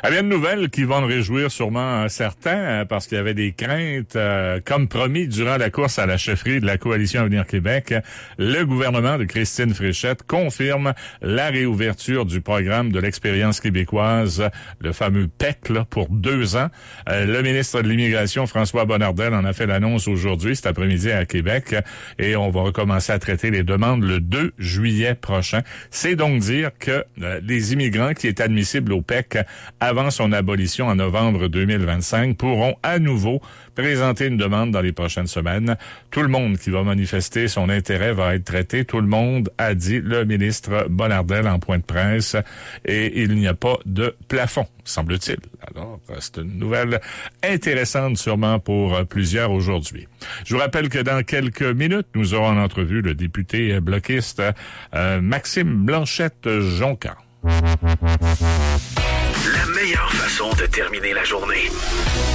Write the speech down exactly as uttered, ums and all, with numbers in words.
Eh bien, une nouvelle qui va en réjouir sûrement certains, parce qu'il y avait des craintes. Euh, comme promis, durant la course à la chefferie de la Coalition Avenir Québec, le gouvernement de Christine Fréchette confirme la réouverture du programme de l'expérience québécoise, le fameux P E C, là, pour deux ans. Euh, le ministre de l'Immigration, François Bonnardel, en a fait l'annonce aujourd'hui, cet après-midi à Québec, et on va recommencer à traiter les demandes le deux juillet prochain. C'est donc dire que euh, les immigrants qui est admissibles au P E C avant son abolition en novembre deux mille vingt-cinq pourront à nouveau présenter une demande dans les prochaines semaines. Tout le monde qui va manifester son intérêt va être traité. Tout le monde, a dit le ministre Bonnardel en point de presse, et il n'y a pas de plafond, semble-t-il. Alors, c'est une nouvelle intéressante sûrement pour plusieurs aujourd'hui. Je vous rappelle que dans quelques minutes, nous aurons en entrevue le député bloquiste euh, Maxime Blanchette-Joncan. La meilleure façon de terminer la journée.